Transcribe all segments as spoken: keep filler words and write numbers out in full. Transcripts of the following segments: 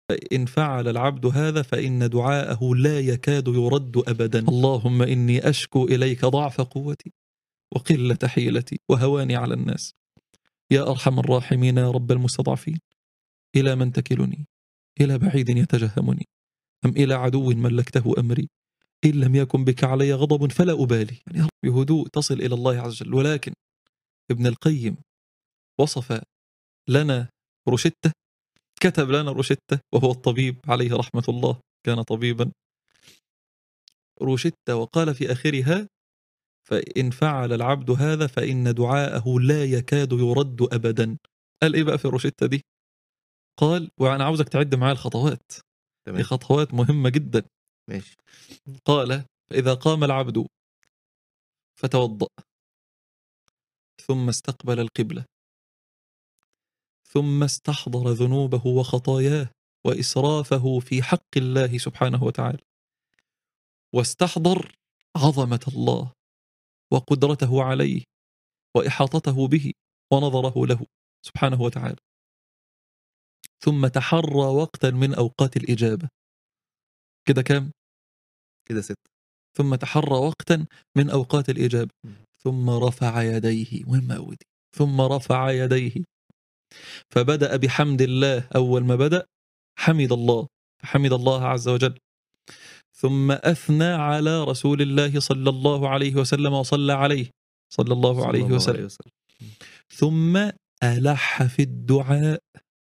إن فعل العبد هذا فإن دعاءه لا يكاد يرد أبدا. اللهم إني أشكو إليك ضعف قوتي وقلة حيلتي وهواني على الناس. يا أرحم الراحمين يا رب المستضعفين، إلى من تكلني؟ إلى بعيد يتجهمني أم إلى عدو ملكته أمري؟ إن لم يكن بك علي غضب فلا أبالي. يعني يا رب بهدوء تصل إلى الله عز وجل. ولكن ابن القيم وصف لنا روشتة، كتب لنا روشتة وهو الطبيب عليه رحمة الله، كان طبيبا. روشتة وقال في آخرها: فإن فعل العبد هذا فإن دعاءه لا يكاد يرد أبدا. قال إيه بقى في الروشتة دي؟ قال، وأنا عاوزك تعد معايا الخطوات، دي خطوات مهمة جدا. ماشي. قال: فإذا قام العبد فتوضأ، ثم استقبل القبلة، ثم استحضر ذنوبه وخطاياه وإسرافه في حق الله سبحانه وتعالى، واستحضر عظمة الله وقدرته عليه وإحاطته به ونظره له سبحانه وتعالى، ثم تحرى وقتا من أوقات الإجابة. كده كام؟ كده ست. ثم تحرى وقتا من أوقات الإجابة، ثم رفع يديه. مهمة أوي دي. ثم رفع يديه فبدأ بحمد الله. أول ما بدأ حمد الله، حمد الله عز وجل، ثم أثنى على رسول الله صلى الله عليه وسلم وصلى عليه صلى الله عليه وسلم، ثم ألح في الدعاء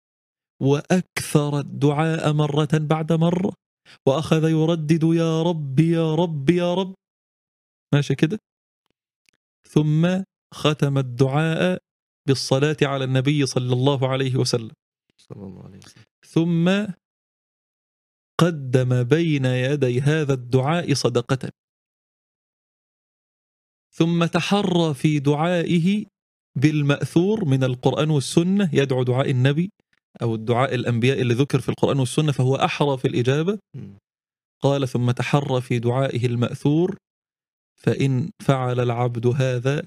وأكثر الدعاء مرة بعد مرة، وأخذ يردد يا رب يا رب يا رب. ماشي كده. ثم ختم الدعاء بالصلاة على النبي صلى الله عليه وسلم، صلى الله عليه وسلم. ثم قدم بين يدي هذا الدعاء صدقة، ثم تحرى في دعائه بالمأثور من القرآن والسنة، يدعو دعاء النبي أو الدعاء الأنبياء اللي ذكر في القرآن والسنة فهو أحرى في الإجابة. قال: ثم تحرى في دعائه المأثور، فإن فعل العبد هذا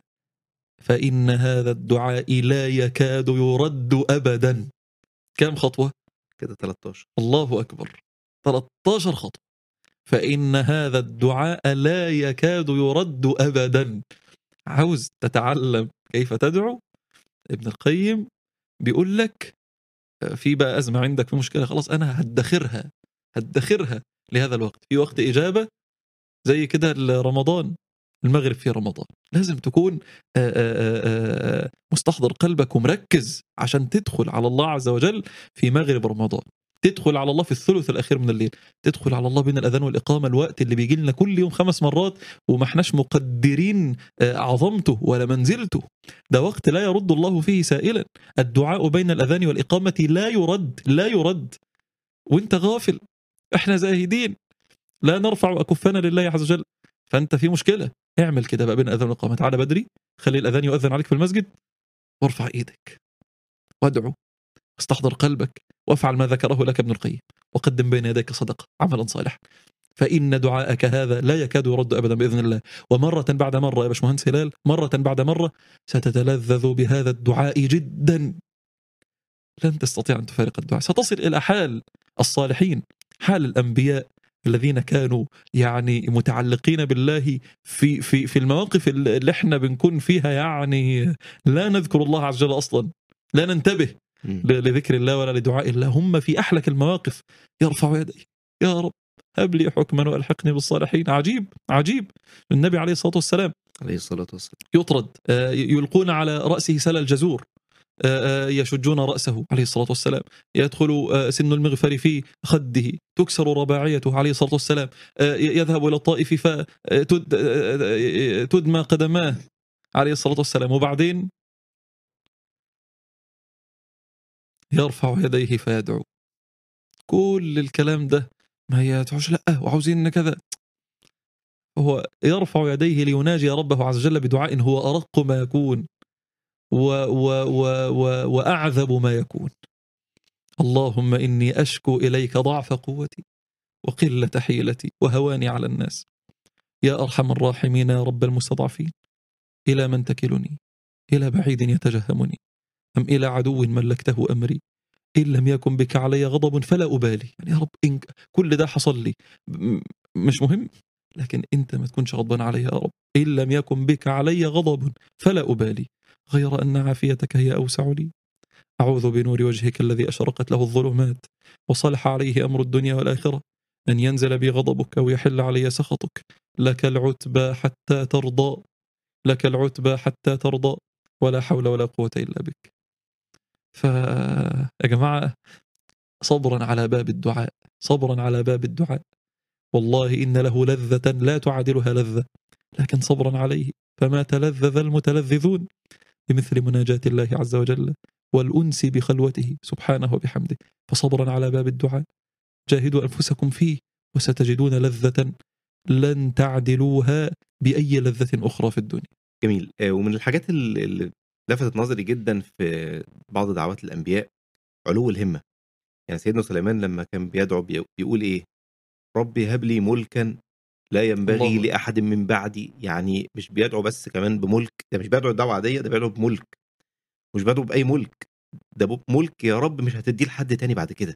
فإن هذا الدعاء لا يكاد يرد أبدا. كم خطوة؟ كده ثلاثة عشر. الله أكبر، ثلاثة عشر خطوة. فإن هذا الدعاء لا يكاد يرد أبدا. عاوز تتعلم كيف تدعو؟ ابن القيم بيقول لك في بقى أزمة عندك، في مشكلة، خلاص أنا هدخرها هدخرها لهذا الوقت، في وقت إجابة زي كده رمضان، المغرب في رمضان، لازم تكون آآ آآ مستحضر قلبك ومركز عشان تدخل على الله عز وجل في مغرب رمضان، تدخل على الله في الثلث الأخير من الليل، تدخل على الله بين الأذان والإقامة، الوقت اللي بيجي لنا كل يوم خمس مرات وما احناش مقدرين عظمته ولا منزلته. ده وقت لا يرد الله فيه سائلا. الدعاء بين الأذان والإقامة لا يرد لا يرد وانت غافل. احنا زاهدين لا نرفع أكفنا لله عز وجل. فأنت في مشكلة، اعمل كده بقى بين الأذان والإقامة، تعالى بدري، خلي الأذان يؤذن عليك في المسجد، وارفع إيدك وادعو، استحضر قلبك، وافعل ما ذكره لك ابن القيم، وقدم بين يديك صدقة عملا صالحا، فإن دعاءك هذا لا يكاد يرد أبدا بإذن الله. ومرة بعد مرة يا باشمهندس هلال، مرة بعد مرة ستتلذذ بهذا الدعاء جدا، لن تستطيع أن تفارق الدعاء، ستصل إلى حال الصالحين، حال الأنبياء الذين كانوا يعني متعلقين بالله في في في المواقف اللي احنا بنكون فيها يعني لا نذكر الله عز وجل أصلا، لا ننتبه لذكر الله ولا لدعاء الله. هم في أحلك المواقف يرفع يديه، يا رب هب لي حكما والحقني بالصالحين. عجيب عجيب. النبي عليه الصلاة والسلام عليه الصلاة والسلام يطرد، يلقون على رأسه سل الجزور، يشجون رأسه عليه الصلاة والسلام، يدخل سن المغفر في خده، تكسر رباعيته عليه الصلاة والسلام، يذهب إلى الطائف فتدمى قدماه عليه الصلاة والسلام، وبعدين يرفع يديه فيدعو. كل الكلام ده ما يتعوش لا وعاوزين كذا، هو يرفع يديه ليناجي ربه عز وجل بدعاء هو أرق ما يكون و و و و وأعذب ما يكون. اللهم إني أشكو إليك ضعف قوتي وقلة حيلتي وهواني على الناس. يا أرحم الراحمين يا رب المستضعفين، إلى من تكلني؟ إلى بعيد يتجهمني أم إلى عدو ملكته أمري؟ إن لم يكن بك علي غضب فلا أبالي. يعني يا رب إن كل ده حصل لي م مش مهم، لكن أنت ما تكونش غضبان عليّا يا رب. إن لم يكن بك علي غضب فلا أبالي، غير أن عافيتك هي أوسع لي. أعوذ بنور وجهك الذي أشرقت له الظلمات وصلح عليه أمر الدنيا والآخرة أن ينزل بي غضبك أو يحل علي سخطك. لك العتبى حتى ترضى، لك العتبى حتى ترضى، ولا حول ولا قوة إلا بك. فيا جماعة صبرا على باب الدعاء، صبرا على باب الدعاء، والله إن له لذة لا تعادلها لذة، لكن صبرا عليه. فما تلذذ المتلذذون بمثل مناجاة الله عز وجل والأنس بخلوته سبحانه وبحمده. فصبرا على باب الدعاء، جاهدوا أنفسكم فيه وستجدون لذة لن تعدلوها بأي لذة أخرى في الدنيا. جميل. آآ ومن الحاجات ال اللي لفتت نظري جدًا في بعض دعوات الأنبياء علو الهمة. يعني سيدنا سليمان لمّا كان بيدعو بي بيقول إيه؟ رب هب لي ملكًا لا ينبغي الله لأحد من بعدي. يعني مش بيدعو بس كمان بملك، ده مش بيدعو دعوة عادية، ده بيدعو بملك، مش بيدعو بأي ملك، ده ب ملك يا رب مش هتدّيه لحد تاني بعد كده.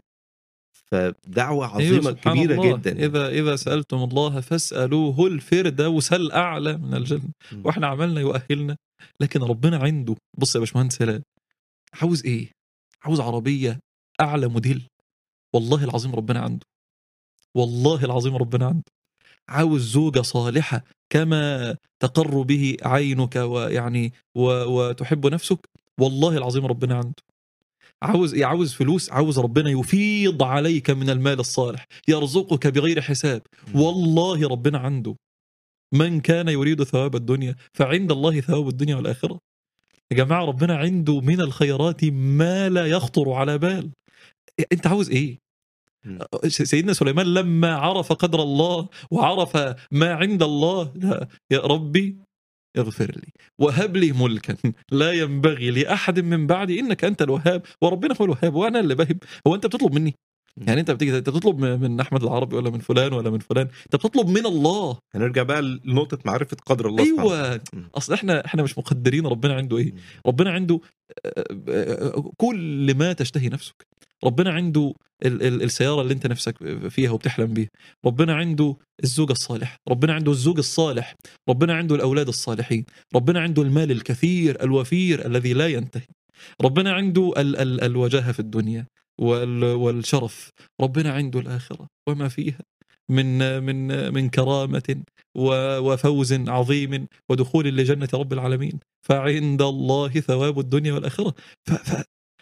فدعوة أيوه عظيمة سبحان كبيرة الله. جدًا يعني. إذا إذا سألتم الله فاسألوه الفردوس الأعلى من الجنة. إمم. وإحنا عملنا يؤهلنا، لكن ربنا عنده. بص يا باشمهندس هلال، عاوز إيه؟ عاوز عربية أعلى موديل؟ والله العظيم ربنا عنده، والله العظيم ربنا عنده. عاوز زوجة صالحة كما تقر به عينك ويعني و وتحب نفسك؟ والله العظيم ربنا عنده. عاوز إيه؟ عاوز فلوس؟ عاوز ربنا يفيض عليك من المال الصالح، يرزقك بغير حساب؟ إمم. والله ربنا عنده. من كان يريد ثواب الدنيا فعند الله ثواب الدنيا والآخرة. يا جماعة ربنا عنده من الخيرات ما لا يخطر على بال. أ أنت عاوز إيه؟ إمم. س سيدنا سليمان لمّا عرف قدر الله وعرف ما عند الله، لا يا ربي اغفر لي وهب لي ملكا لا ينبغي لأحد من بعدي إنك أنت الوهاب. وربنا هو الوهاب وأنا اللي باهب. هو أنت بتطلب مني؟ إمم. يعني أنت بتيجي أنت بتطلب م من أحمد العربي والّا من فلان والّا من فلان، أنت بتطلب من الله. هنرجع بقى لنقطة معرفة قدر الله سبحانه وتعالى. أيوه، إمم. أصل إحنا إحنا مش مقدّرين ربنا عنده إيه. إمم. ربنا عنده آآ كل ما تشتهي نفسك. ربنا عنده ال ال السيارة اللي أنت نفسك فيها وبتحلم بيها. ربنا عنده الزوجة الصالحة، ربنا عنده الزوج الصالح، ربنا عنده الأولاد الصالحين، ربنا عنده المال الكثير الوفير الذي لا ينتهي، ربنا عنده ال ال الوجاهة في الدنيا وال والشرف، ربنا عنده الآخرة وما فيها من من من كرامة و وفوز عظيم ودخول لجنة رب العالمين. فعند الله ثواب الدنيا والآخرة. ف ف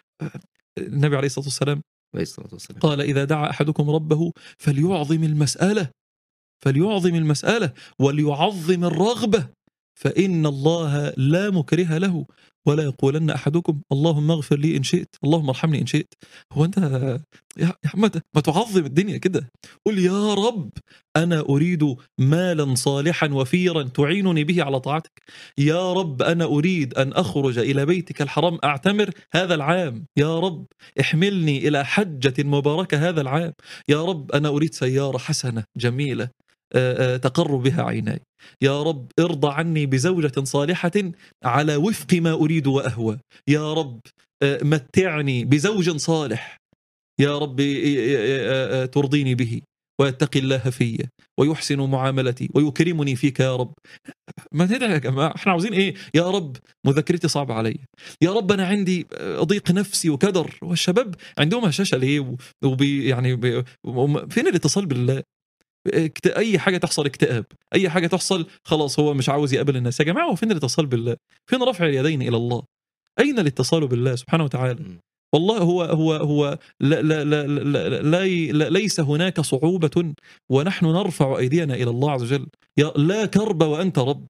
النبي عليه الصلاة والسلام عليه الصلاة والسلام. قال: إذا دعا أحدكم ربه فليعظم المسألة، فليعظم المسألة وليعظم الرغبة، فإن الله لا مكره له. ولا يقولن أحدكم اللهم اغفر لي إن شئت، اللهم ارحمني إن شئت. هو أنت يا يا حمادة ما تعظم الدنيا كده؟ قل يا رب أنا أريد مالا صالحا وفيرا تعينني به على طاعتك. يا رب أنا أريد أن أخرج إلى بيتك الحرام أعتمر هذا العام. يا رب احملني إلى حجة مباركة هذا العام. يا رب أنا أريد سيارة حسنة جميلة آآ، آآ، تقر بها عيناي. يا رب ارضى عني بزوجة صالحة على وفق ما أريد وأهوى. يا رب آآ، متعني بزوج صالح. يا رب ي ي آآ، ترضيني به ويتقي الله في ويحسن معاملتي ويكرمني فيك يا رب. ما ندعي يا جماعة، إحنا عاوزين إيه؟ يا رب مذاكرتي صعبة عليّا، يا رب أنا عندي ضيق نفسي وكدر. والشباب عندهم هشاشة ليه و وبي يعني ب وم فين الاتصال بالله؟ اكت أي حاجة تحصل اكتئاب، أي حاجة تحصل خلاص هو مش عاوز يقابل الناس. يا جماعة هو فين الاتصال بالله؟ فين رفع اليدين إلى الله؟ أين الاتصال بالله سبحانه وتعالى؟ إمم. والله هو هو هو لا لا لا لا لا لا ليس هناك صعوبة ونحن نرفع أيدينا إلى الله عز وجل. يا لا كرب وأنت رب.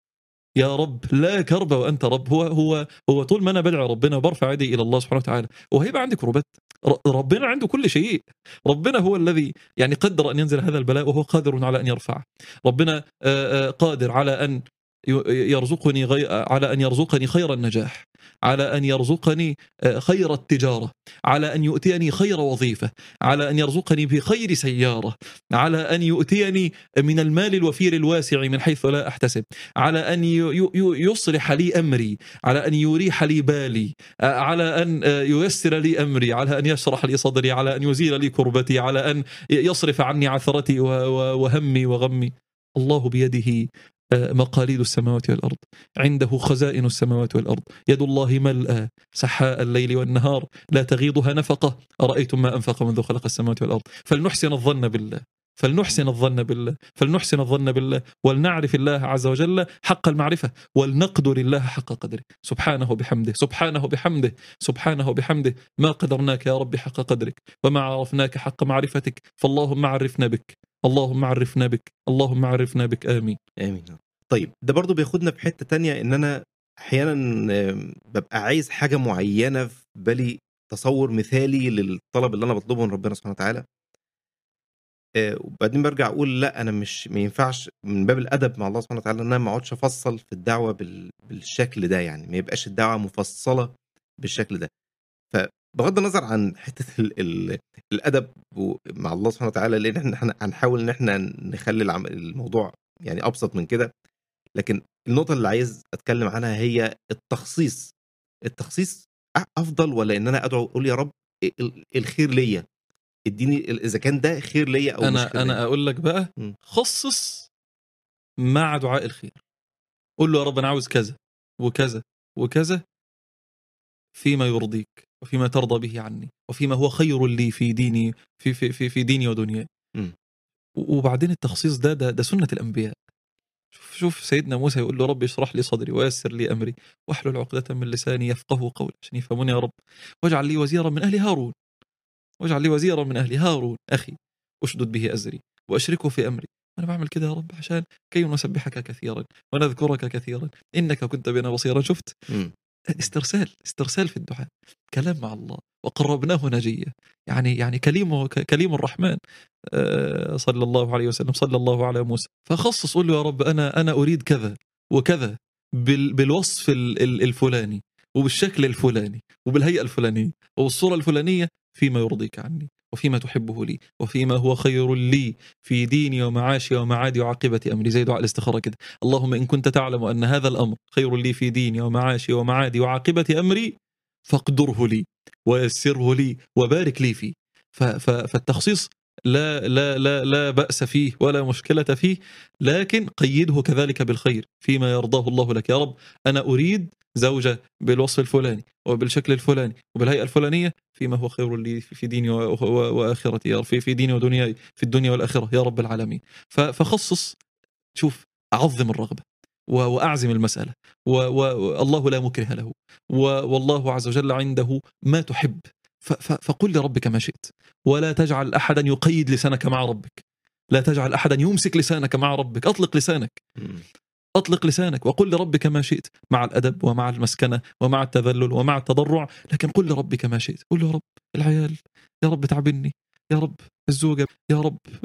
يا رب لا كرب وأنت رب. هو هو هو طول ما أنا بادعي ربنا وبارفع يدي إلى الله سبحانه وتعالى وهيبقى عندي كروبات. ر ربنا عنده كل شيء. ربنا هو الذي يعني قدر أن ينزل هذا البلاء وهو قادر على أن يرفعه. ربنا آآ، آآ، قادر على أن يرزقني غي... على أن يرزقني خير النجاح، على أن يرزقني خير التجارة، على أن يؤتيني خير وظيفة، على أن يرزقني بخير سيارة، على أن يؤتيني من المال الوفير الواسع من حيث لا أحتسب، على أن يصلح لي أمري، على أن يريح لي بالي، على أن ييسر لي أمري، على أن يشرح لي صدري، على أن يزيل لي كربتي، على أن يصرف عني عثرتي وهمي وغمي. الله بيده مقاليد السماوات والأرض، عنده خزائن السماوات والأرض، يد الله ملأى سحاء الليل والنهار لا تغيضها نفقة، أرأيتم ما أنفق منذ خلق السماوات والأرض. فلنحسن الظن بالله، فلنحسن الظن بالله، فلنحسن الظن بالله، ولنعرف الله عز وجل حق المعرفة، ولنقدر الله حق قدره، سبحانه بحمده، سبحانه بحمده، سبحانه بحمده. ما قدرناك يا رب حق قدرك، وما عرفناك حق معرفتك، فاللهم عرفنا بك، اللهم عرفنا بك، اللهم عرفنا بك. آمين آمين. طيب ده برضو بياخدنا في حتة تانية، إن أنا أحيانا ببقى عايز حاجة معينة في بالي، تصور مثالي للطلب اللي أنا بطلبه من ربنا سبحانه وتعالى، وبعدين برجع أقول لا، أنا مش ما ينفعش من باب الأدب مع الله سبحانه وتعالى إن أنا ما اقعدش أفصل في الدعوة بال... بالشكل ده، يعني ما يبقاش الدعوة مفصلة بالشكل ده. فبغض النظر عن حتة ال... ال... الأدب مع الله سبحانه وتعالى، لأن إحنا هنحاول إن إحنا نخلي العم... الموضوع يعني أبسط من كده، لكن النقطة اللي عايز أتكلم عنها هي التخصيص. التخصيص أفضل، ولا إن أنا أدعو أقول يا رب الخير ليا، اديني إذا كان ده خير ليا أو مش خير أنا ليا؟ أنا أقول لك بقى، م. خصص مع دعاء الخير، قول له يا رب أنا عاوز كذا وكذا وكذا فيما يرضيك وفيما ترضى به عني وفيما هو خير لي في ديني في في في, في ديني ودنياي. وبعدين التخصيص ده ده, ده سنة الأنبياء. شوف شوف سيدنا موسى يقول له رب اشرح لي صدري ويسر لي أمري واحلل عقدة من لساني يفقهوا قولي عشان يفهموني يا رب، واجعل لي وزيرا من أهل هارون، واجعل لي وزيرا من أهل هارون أخي أشدد به أزري وأشركه في أمري. أنا بعمل كده يا رب عشان كي نسبحك كثيرا ونذكرك كثيرا إنك كنت بنا بصيرا. شفت م. استرسال استرسال في الدعاء، كلام مع الله، وقربناه نجية، يعني يعني كليمه كليم الرحمن صلى الله عليه وسلم، صلى الله على موسى. فخصص قول له يا رب أنا أنا أريد كذا وكذا بالوصف الفلاني وبالشكل الفلاني وبالهيئة الفلانية وبالصورة الفلانية فيما يرضيك عني وفيما تحبه لي وفيما هو خير لي في ديني ومعاشي ومعادي وعاقبة أمري. زي دعاء الاستخارة كده، اللهم إن كنت تعلم أن هذا الأمر خير لي في ديني ومعاشي ومعادي وعاقبة أمري فاقدره لي ويسره لي وبارك لي فيه. فالتخصيص لا لا لا لا بأس فيه ولا مشكلة فيه، لكن قيده كذلك بالخير فيما يرضاه الله لك. يا رب أنا أريد زوجة بالوصف الفلاني وبالشكل الفلاني وبالهيئة الفلانية فيما هو خير لي في ديني وآخرتي، يا رب في في ديني ودنياي في الدنيا والآخرة يا رب العالمين. فخصص، شوف، أعظم الرغبة وأعزم المسألة، والله لا مكره له، والله عز وجل عنده ما تحب. فقل لربك ما شئت، ولا تجعل أحدا يقيد لسانك مع ربك، لا تجعل أحدا يمسك لسانك مع ربك. أطلق لسانك، أطلق لسانك وقل لربك ما شئت، مع الأدب ومع المسكنة ومع التذلل ومع التضرع، لكن قل لربك ما شئت. قل له يا رب العيال، يا رب تعبني، يا رب الزوجة، يا رب